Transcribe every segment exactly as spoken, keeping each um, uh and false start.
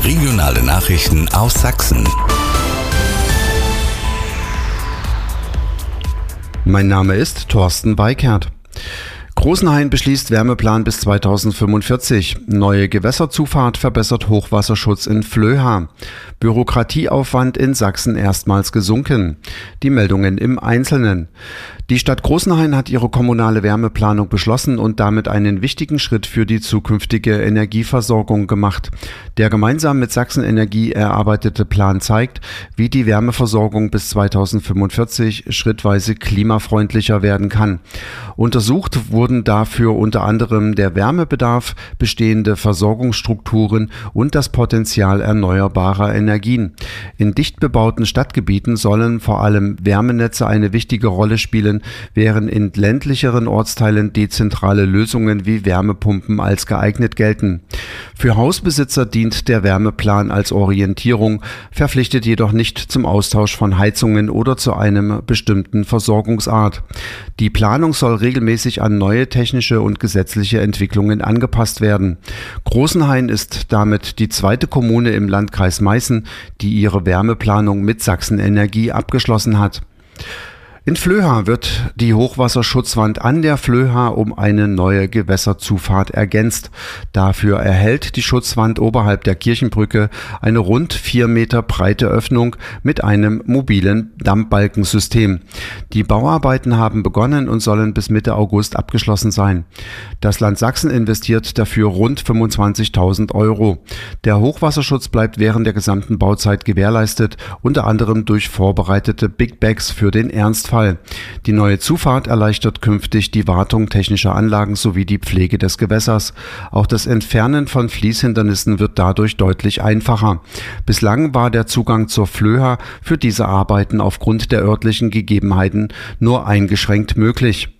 Regionale Nachrichten aus Sachsen. Mein Name ist Thorsten Weikert. Großenhain beschließt Wärmeplan bis zweitausendfünfundvierzig. Neue Gewässerzufahrt verbessert Hochwasserschutz in Flöha. Bürokratieaufwand in Sachsen erstmals gesunken. Die Meldungen im Einzelnen. Die Stadt Großenhain hat ihre kommunale Wärmeplanung beschlossen und damit einen wichtigen Schritt für die zukünftige Energieversorgung gemacht. Der gemeinsam mit Sachsen Energie erarbeitete Plan zeigt, wie die Wärmeversorgung bis zweitausendfünfundvierzig schrittweise klimafreundlicher werden kann. Untersucht wurden dafür unter anderem der Wärmebedarf, bestehende Versorgungsstrukturen und das Potenzial erneuerbarer Energien. In dicht bebauten Stadtgebieten sollen vor allem Wärmenetze eine wichtige Rolle spielen, während in ländlicheren Ortsteilen dezentrale Lösungen wie Wärmepumpen als geeignet gelten. Für Hausbesitzer dient der Wärmeplan als Orientierung, verpflichtet jedoch nicht zum Austausch von Heizungen oder zu einem bestimmten Versorgungsart. Die Planung soll regelmäßig an neue technische und gesetzliche Entwicklungen angepasst werden. Großenhain ist damit die zweite Kommune im Landkreis Meißen, die ihre Wärmeplanung mit Sachsen Energie abgeschlossen hat. In Flöha wird die Hochwasserschutzwand an der Flöha um eine neue Gewässerzufahrt ergänzt. Dafür erhält die Schutzwand oberhalb der Kirchenbrücke eine rund vier Meter breite Öffnung mit einem mobilen Dammbalkensystem. Die Bauarbeiten haben begonnen und sollen bis Mitte August abgeschlossen sein. Das Land Sachsen investiert dafür rund fünfundzwanzigtausend Euro. Der Hochwasserschutz bleibt während der gesamten Bauzeit gewährleistet, unter anderem durch vorbereitete Big Bags für den Ernstfall. Die neue Zufahrt erleichtert künftig die Wartung technischer Anlagen sowie die Pflege des Gewässers. Auch das Entfernen von Fließhindernissen wird dadurch deutlich einfacher. Bislang war der Zugang zur Flöha für diese Arbeiten aufgrund der örtlichen Gegebenheiten nur eingeschränkt möglich.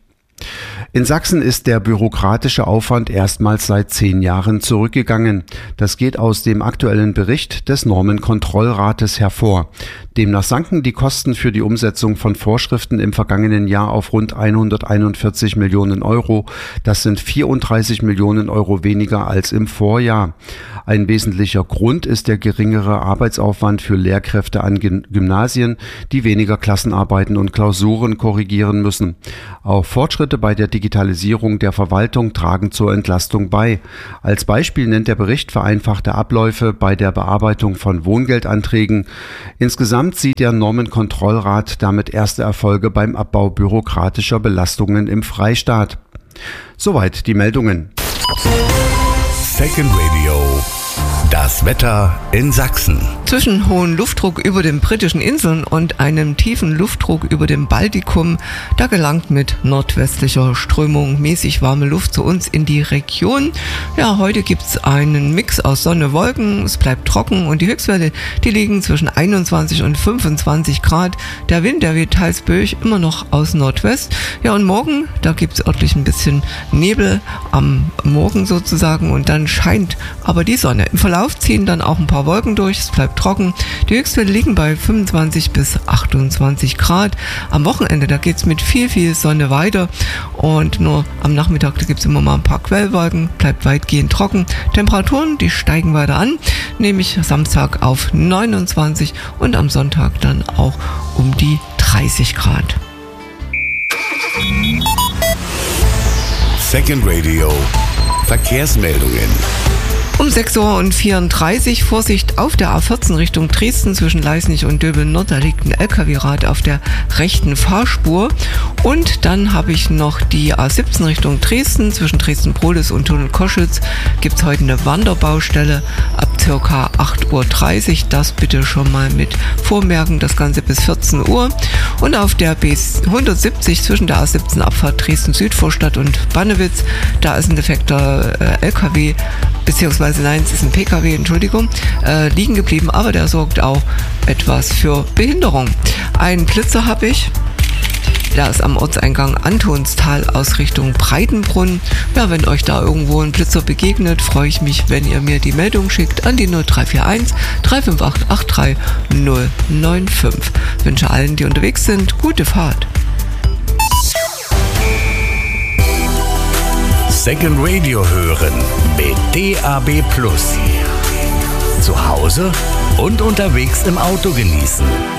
In Sachsen ist der bürokratische Aufwand erstmals seit zehn Jahren zurückgegangen. Das geht aus dem aktuellen Bericht des Normenkontrollrates hervor. Demnach sanken die Kosten für die Umsetzung von Vorschriften im vergangenen Jahr auf rund hunderteinundvierzig Millionen Euro. Das sind vierunddreißig Millionen Euro weniger als im Vorjahr. Ein wesentlicher Grund ist der geringere Arbeitsaufwand für Lehrkräfte an Gymnasien, die weniger Klassenarbeiten und Klausuren korrigieren müssen. Auch Fortschritte bei der Digitalisierung der Verwaltung tragen zur Entlastung bei. Als Beispiel nennt der Bericht vereinfachte Abläufe bei der Bearbeitung von Wohngeldanträgen. Insgesamt sieht der Normenkontrollrat damit erste Erfolge beim Abbau bürokratischer Belastungen im Freistaat. Soweit die Meldungen. Second Radio. Das Wetter in Sachsen. Zwischen hohem Luftdruck über den britischen Inseln und einem tiefen Luftdruck über dem Baltikum, da gelangt mit nordwestlicher Strömung mäßig warme Luft zu uns in die Region. Ja, heute gibt es einen Mix aus Sonne, Wolken, es bleibt trocken und die Höchstwerte, die liegen zwischen einundzwanzig und fünfundzwanzig Grad. Der Wind, der weht teils böig, immer noch aus Nordwest. Ja, und morgen, da gibt es örtlich ein bisschen Nebel am Morgen sozusagen und dann scheint aber die Sonne. Im Verlauf ziehen dann auch ein paar Wolken durch, es bleibt trocken. Die Höchstwerte liegen bei fünfundzwanzig bis achtundzwanzig Grad. Am Wochenende, da geht es mit viel, viel Sonne weiter und nur am Nachmittag, da gibt es immer mal ein paar Quellwolken, bleibt weitgehend trocken. Temperaturen, die steigen weiter an, nämlich Samstag auf neunundzwanzig und am Sonntag dann auch um die dreißig Grad. Second Radio. Verkehrsmeldungen. Um sechs Uhr vierunddreißig Vorsicht auf der A vierzehn Richtung Dresden zwischen Leisnig und Döbeln-Nord. Da liegt ein L K W-Rad auf der rechten Fahrspur. Und dann habe ich noch die A siebzehn Richtung Dresden zwischen Dresden-Prohlis und Tunnel-Koschütz. Gibt es heute eine Wanderbaustelle ab ca. acht Uhr dreißig. Das bitte schon mal mit vormerken. Das Ganze bis vierzehn Uhr. Und auf der B hundertsiebzig zwischen der A siebzehn Abfahrt Dresden-Südvorstadt und Bannewitz. Da ist ein defekter äh, L K W beziehungsweise nein, es ist ein P K W, Entschuldigung, äh, liegen geblieben, aber der sorgt auch etwas für Behinderung. Einen Blitzer habe ich. Der ist am Ortseingang Antonstal aus Richtung Breitenbrunn. Ja, wenn euch da irgendwo ein Blitzer begegnet, freue ich mich, wenn ihr mir die Meldung schickt an die null drei vier eins drei fünf acht acht drei null neun fünf. Ich wünsche allen, die unterwegs sind, gute Fahrt. Second Radio hören mit D A B Plus. zu Hause und unterwegs im Auto genießen.